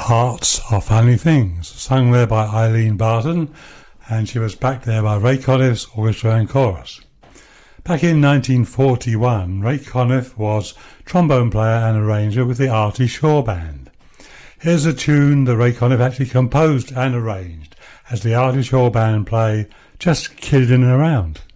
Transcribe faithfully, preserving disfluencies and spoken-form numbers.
Hearts Are Funny Things, sung there by Eileen Barton, and she was backed there by Ray Conniff's orchestra and chorus. Back in nineteen forty-one, Ray Conniff was trombone player and arranger with the Artie Shaw Band. Here's a tune that Ray Conniff actually composed and arranged as the Artie Shaw Band play Just Kiddin' Around.